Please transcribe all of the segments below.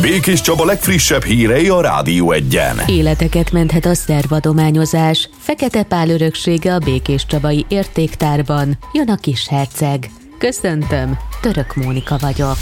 Békés Csaba legfrissebb hírei a Rádió Egyen. Életeket menthet a szervadományozás. Fekete Pál öröksége a Békés Csabai értéktárban. Jön a kisherceg. Köszöntöm, Török Mónika vagyok.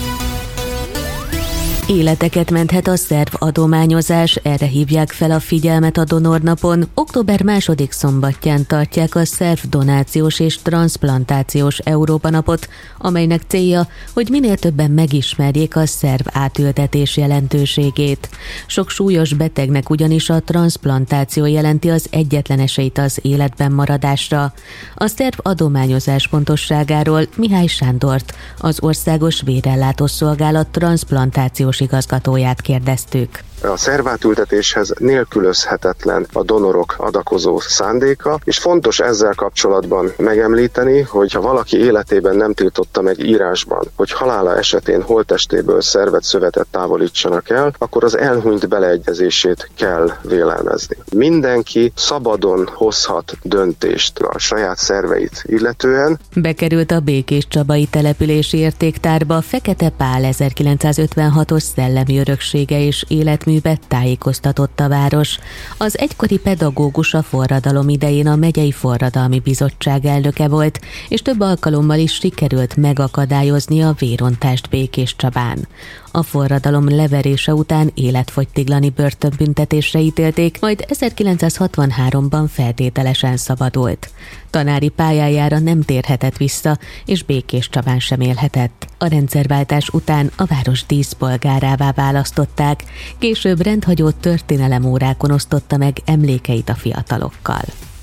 Életeket menthet a szervadományozás, erre hívják fel a figyelmet a Donornapon. Október 2. szombatján tartják a szervdonációs és transzplantációs Európa napot, amelynek célja, hogy minél többen megismerjék a szerv átültetés jelentőségét. Sok súlyos betegnek ugyanis a transzplantáció jelenti az egyetlen esélyt az életben maradásra. A szervadományozás pontosságáról Mihály Sándort, az Országos Vérellátó Szolgálat transzplantációs igazgatóját kérdeztük. A szervátültetéshez nélkülözhetetlen a donorok adakozó szándéka, és fontos ezzel kapcsolatban megemlíteni, hogy ha valaki életében nem tiltotta meg írásban, hogy halála esetén holttestéből szervet, szövetet távolítsanak el, akkor az elhunyt beleegyezését kell vélelmezni. Mindenki szabadon hozhat döntést a saját szerveit illetően. Bekerült a Békés Csabai települési értéktárba Fekete Pál 1956-os szellemi öröksége és életművet tájékoztatott a város. Az egykori pedagógus a forradalom idején a megyei forradalmi bizottság elnöke volt, és több alkalommal is sikerült megakadályozni a vérontást Békés Csabán. A forradalom leverése után életfogytiglani börtönbüntetésre ítélték, majd 1963-ban feltételesen szabadult. Tanári pályájára nem térhetett vissza, és Békés Csabán sem élhetett. A rendszerváltás után a város díszpolgárává választották, később rendhagyó történelemórákon osztotta meg emlékeit a fiatalokkal.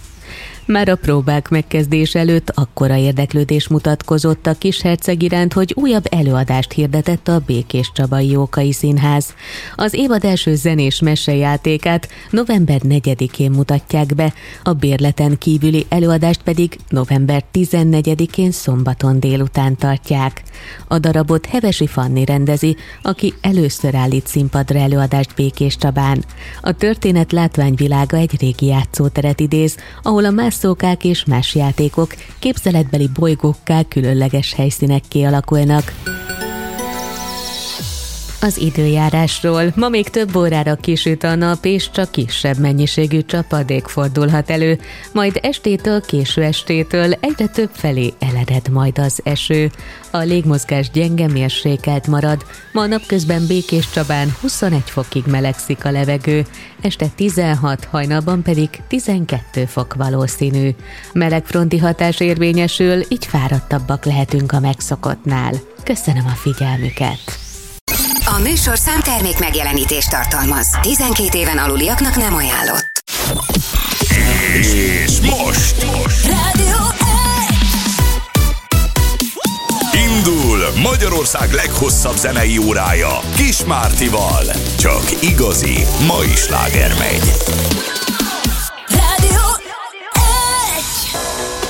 Már a próbák megkezdés előtt akkora érdeklődés mutatkozott a kisherceg iránt, hogy újabb előadást hirdetett a Békés Csabai Jókai Színház. Az évad első zenés mesejátékát november 4-én mutatják be, a bérleten kívüli előadást pedig november 14-én szombaton délután tartják. A darabot Hevesi Fanni rendezi, aki először állít színpadra előadást Békés Csabán. A történet látványvilága egy régi játszóteret idéz, ahol a mászókák és más játékok képzeletbeli bolygókká különleges helyszínekké alakulnak. Az időjárásról. Ma még több órára kisüt a nap, és csak kisebb mennyiségű csapadék fordulhat elő, majd estétől, késő estétől egyre több felé elered majd az eső. A légmozgás gyenge, mérsékelt marad, ma napközben Békés Csabán 21 fokig melegszik a levegő, este 16, hajnalban pedig 12 fok valószínű. Melegfronti hatás érvényesül, így fáradtabbak lehetünk a megszokottnál. Köszönöm a figyelmüket! A műsorszám termék megjelenítést tartalmaz. 12 éven aluliaknak nem ajánlott. És most Rádió indul Magyarország leghosszabb zenei órája Kis Mártival. Csak igazi mai sláger megy.